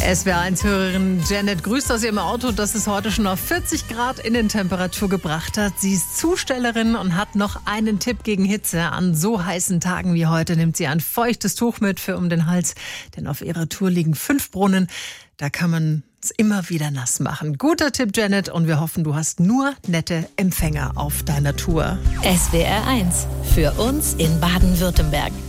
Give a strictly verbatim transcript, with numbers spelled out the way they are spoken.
S W R eins-Hörerin Janet grüßt aus ihrem Auto, das es heute schon auf vierzig Grad Innentemperatur gebracht hat. Sie ist Zustellerin und hat noch einen Tipp gegen Hitze. An so heißen Tagen wie heute nimmt sie ein feuchtes Tuch mit für um den Hals, denn auf ihrer Tour liegen fünf Brunnen. Da kann man es immer wieder nass machen. Guter Tipp, Janet, und wir hoffen, du hast nur nette Empfänger auf deiner Tour. S W R eins, für uns in Baden-Württemberg.